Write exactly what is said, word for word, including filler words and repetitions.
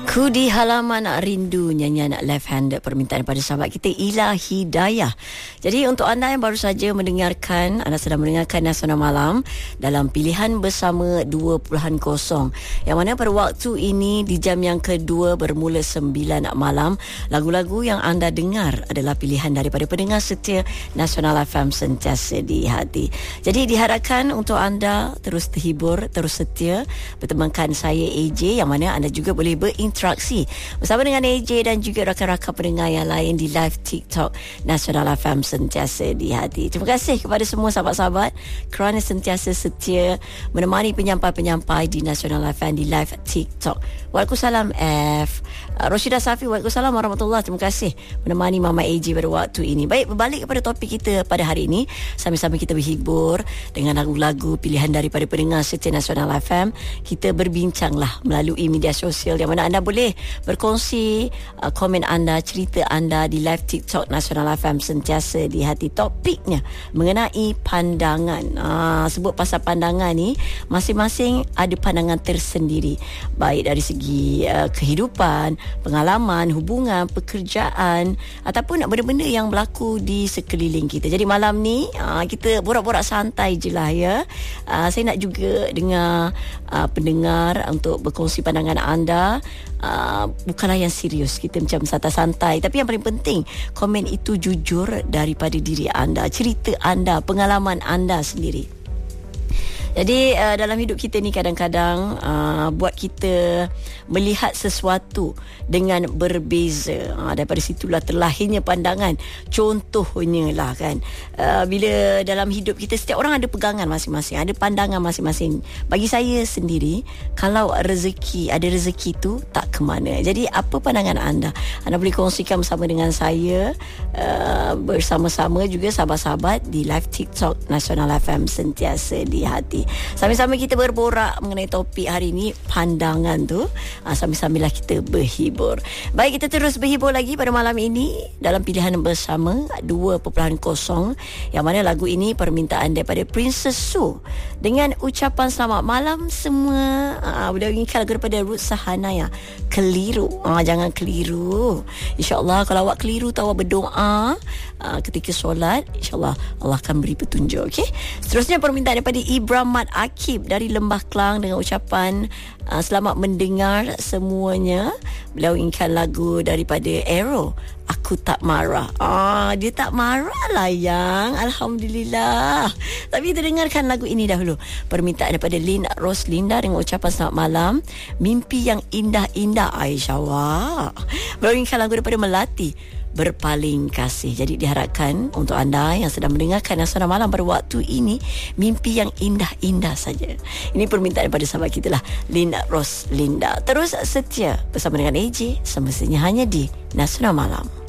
Ku di halaman rindu, nyanyian left-handed permintaan daripada sahabat kita Ila Hidayah. Jadi untuk anda yang baru saja mendengarkan, anda sedang mendengarkan Nasional Malam dalam pilihan bersama dua puluh kosong, yang mana pada waktu ini di jam yang kedua bermula sembilan malam, lagu-lagu yang anda dengar adalah pilihan daripada pendengar setia Nasional F M sentiasa di hati. Jadi diharapkan untuk anda terus terhibur, terus setia bertemankan saya A J, yang mana anda juga boleh berinteraksi bersama dengan A J dan juga rakan-rakan pendengar yang lain di live TikTok Nasional F M sentiasa di hati. Terima kasih kepada semua sahabat-sahabat kerana sentiasa setia menemani penyampai-penyampai di Nasional F M di live TikTok. Waalaikumsalam F. Roshidah Safi, waalaikumsalam warahmatullahi. Terima kasih menemani Mama A J pada waktu ini. Baik, berbalik kepada topik kita pada hari ini, sama-sama kita berhibur dengan lagu-lagu pilihan daripada pendengar setia Nasional F M. Kita berbincanglah melalui media sosial, yang mana anda boleh berkongsi uh, komen anda, cerita anda di live TikTok Nasional F M sentiasa di hati. Topiknya mengenai pandangan. Uh, sebut pasal pandangan ni, masing-masing ada pandangan tersendiri, baik dari segi uh, kehidupan, pengalaman, hubungan, pekerjaan, ataupun benda-benda yang berlaku di sekeliling kita. Jadi malam ni uh, kita borak-borak santai je lah ya. Uh, saya nak juga dengar uh, pendengar untuk berkongsi pandangan anda. Uh, bukanlah yang serius, kita macam santai-santai, tapi yang paling penting komen itu jujur daripada diri anda, cerita anda, pengalaman anda sendiri. Jadi uh, dalam hidup kita ni kadang-kadang uh, buat kita melihat sesuatu dengan berbeza. Uh, daripada situlah terlahirnya pandangan. Contohnya lah kan, uh, bila dalam hidup kita setiap orang ada pegangan masing-masing, ada pandangan masing-masing. Bagi saya sendiri, kalau rezeki, ada rezeki tu tak ke mana. Jadi apa pandangan anda? Anda boleh kongsikan bersama dengan saya, uh, bersama-sama juga sahabat-sahabat di live TikTok Nasional F M sentiasa di hati. Sambil-sambil kita berborak mengenai topik hari ini, pandangan tu, uh, sambil-sambil kita berhibur. Baik, kita terus berhibur lagi pada malam ini dalam pilihan bersama dua puluh kosong, yang mana lagu ini permintaan daripada Princess Sue dengan ucapan selamat malam semua. Uh, beliau inginkan lagu daripada Ruth Sahanaya, Keliru. Uh, jangan keliru. InsyaAllah kalau awak keliru tu, awak berdoa uh, ketika solat, InsyaAllah Allah akan beri petunjuk. Okay? Seterusnya permintaan daripada Ibrahim Mat Akib dari Lembah Kelang dengan ucapan uh, selamat mendengar semuanya. Beliau inginkan lagu daripada Arrow, Aku Tak Marah. Ah, dia tak marah lah yang, Alhamdulillah. Tapi kita dengarkan lagu ini dahulu. Permintaan daripada Lin Roslinda dengan ucapan selamat malam, Mimpi Yang Indah-Indah. Aisyah, wah. Beliau inginkan lagu daripada Melati, Berpaling Kasih. Jadi diharapkan untuk anda yang sedang mendengarkan Nasional Malam pada waktu ini, mimpi yang indah-indah saja. Ini permintaan daripada sahabat kita lah, Linda Roslinda. Terus setia bersama dengan A J, semestinya hanya di Nasional Malam.